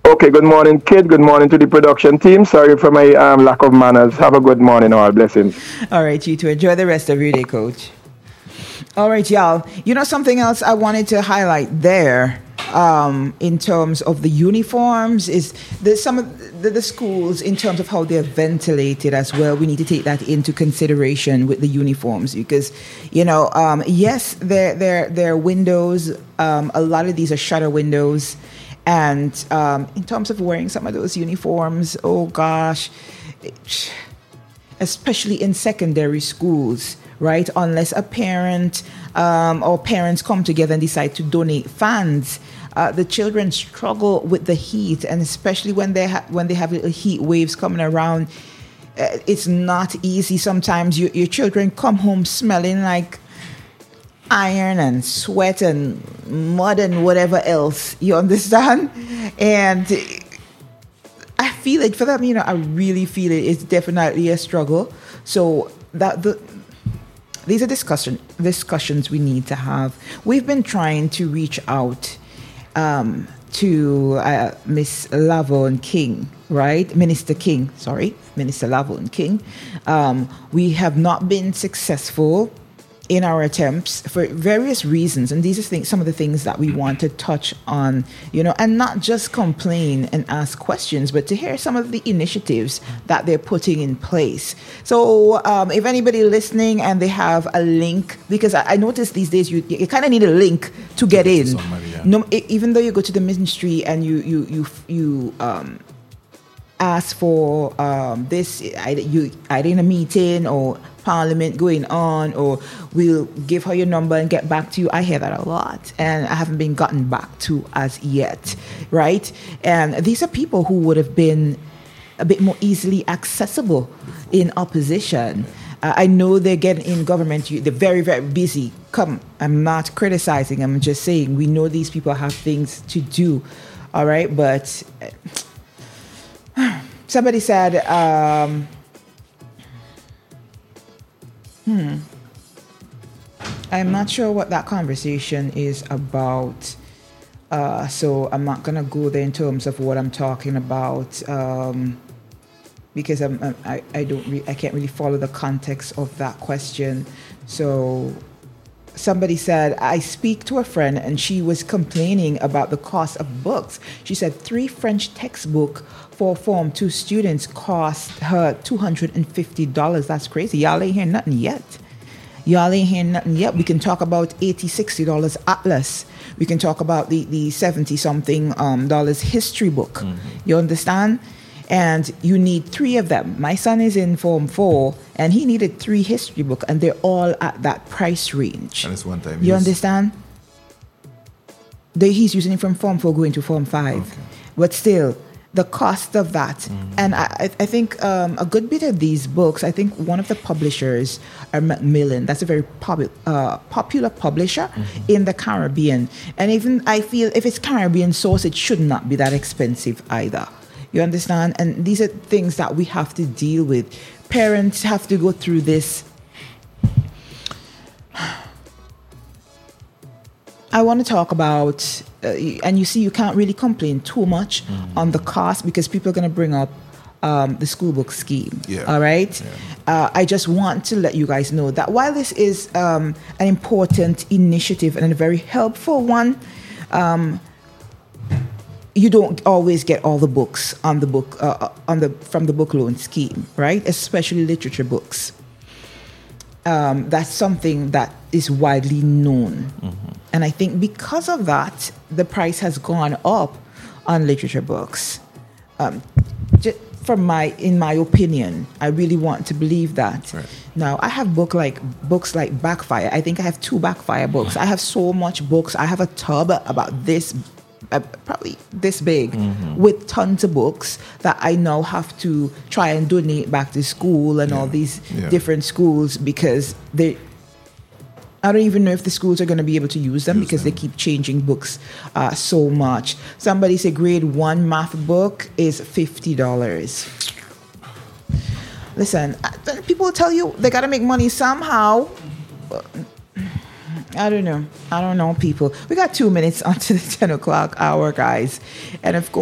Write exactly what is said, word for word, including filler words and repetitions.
Okay, good morning, kid. Good morning to the production team. Sorry for my um, lack of manners. Have a good morning, all. Blessings. All right, you two. Enjoy the rest of your day, coach. All right, y'all. You know something else I wanted to highlight there um, in terms of the uniforms is the, some of the, the schools in terms of how they're ventilated as well. We need to take that into consideration with the uniforms because, you know, um, yes, they're, they're, they're windows. Um, a lot of these are shutter windows. And um, in terms of wearing some of those uniforms, oh gosh, especially in secondary schools, right? Unless a parent um, or parents come together and decide to donate fans, uh, the children struggle with the heat, and especially when they ha- when they have little heat waves coming around, uh, it's not easy. Sometimes you, your children come home smelling like iron and sweat and mud and whatever else, you understand? And I feel it for them, you know, I really feel it. It's definitely a struggle. So that the these are discussion discussions we need to have. We've been trying to reach out um, to uh, Miss Lavon King, right? Minister King, sorry, Minister Lavon King. Um, we have not been successful in our attempts for various reasons, and these are things, some of the things that we want to touch on, you know, and not just complain and ask questions, but to hear some of the initiatives that they're putting in place. So um, if anybody listening and they have a link, because I, I notice these days you you kind of need a link to get in. Somebody, yeah. No, e- even though you go to the ministry and you you you you um. ask for um, this, either you either in a meeting or parliament going on, or we'll give her your number and get back to you. I hear that a lot, and I haven't been gotten back to as yet, right? And these are people who would have been a bit more easily accessible in opposition. Uh, I know they're getting in government. They're very, very busy. Come, I'm not criticizing. I'm just saying we know these people have things to do, all right? But somebody said, um, hmm, I'm not sure what that conversation is about. Uh, so I'm not going to go there in terms of what I'm talking about um, because I'm, I'm, I, I don't re- I can't really follow the context of that question. So somebody said, I speak to a friend and she was complaining about the cost of books. She said three French textbook for Form two students cost her two hundred fifty dollars. That's crazy. Y'all ain't hearing nothing yet. Y'all ain't hearing nothing yet. We can talk about eighty dollars, sixty dollars Atlas. We can talk about the, the seventy-something um, dollars history book. Mm-hmm. You understand? And you need three of them. My son is in Form four, and he needed three history books, and they're all at that price range. And it's one time You use. understand? They, he's using it from Form four going to Form five. Okay. But still, the cost of that. Mm-hmm. And I, I think um, a good bit of these books, I think one of the publishers are Macmillan. That's a very pop- uh, popular publisher mm-hmm. in the Caribbean. And even I feel if it's Caribbean source, it should not be that expensive either. You understand? And these are things that we have to deal with. Parents have to go through this. I want to talk about, uh, and you see, you can't really complain too much mm-hmm. on the cost because people are going to bring up um, the school book scheme. Yeah. All right? Yeah. Uh, I just want to let you guys know that while this is um, an important initiative and a very helpful one, um, you don't always get all the books on the book uh, on the from the book loan scheme, right? Especially literature books. Um, that's something that is widely known, mm-hmm. and I think because of that, the price has gone up on literature books. Um, just from my, in my opinion, I really want to believe that. Right. Now, I have book like books like Backfire. I think I have two Backfire books. I have so much books. I have a tub about this. Uh, probably this big mm-hmm. with tons of books that I now have to try and donate back to school and yeah. all these yeah. different schools because they I don't even know if the schools are going to be able to use them use because them. They keep changing books uh, so much. Somebody said grade one math book is fifty dollars. Listen, people tell you they got to make money somehow. I don't know. I don't know, people. We got two minutes onto the ten o'clock hour, guys. And of course,